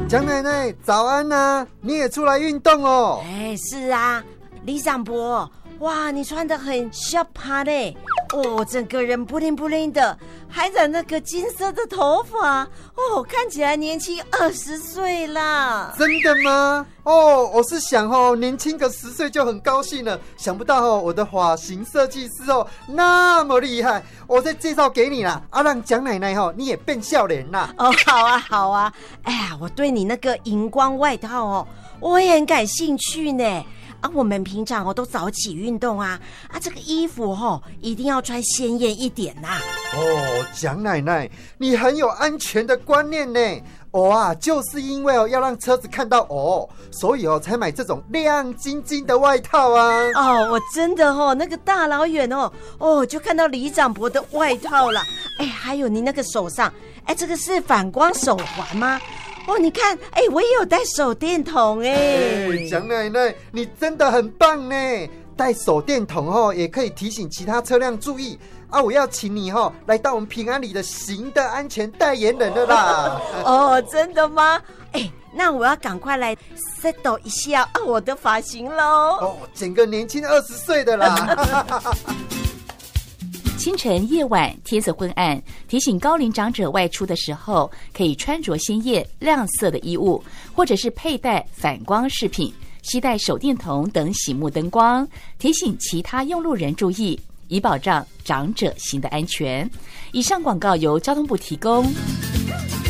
蒋奶奶早安啊，你也出来运动哦。 是啊，李长伯，哇，你穿得很小趴嘞，整个人不灵不灵的，还染那个金色的头发，看起来年轻20岁啦。 真的吗？我是想年轻个10岁就很高兴了，想不到我的发型设计师那么厉害，我再介绍给你啦，让蒋奶奶你也变笑脸啦。 好啊，哎呀，我对你那个荧光外套我也很感兴趣呢。我们平常都早起运动啊，这个衣服一定要穿鲜艳一点呐。 蒋奶奶，你很有安全的观念呢。就是因为要让车子看到所以才买这种亮晶晶的外套啊。 我真的那个大老远就看到李长伯的外套了。还有你那个手上，这个是反光手环吗？你看，我也有带手电筒蒋奶奶，你真的很棒呢！带手电筒也可以提醒其他车辆注意我要请你来到我们平安里的行的安全代言人了啦。 真的吗？那我要赶快来 settle 一下我的发型喽。 整个年轻20岁的啦。 清晨、夜晚天色昏暗，提醒高龄长者外出的时候，可以穿着鲜艳亮色的衣物，或者是佩戴反光饰品，携带手电筒等醒目灯光，提醒其他用路人注意，以保障长者行的安全。以上广告由交通部提供。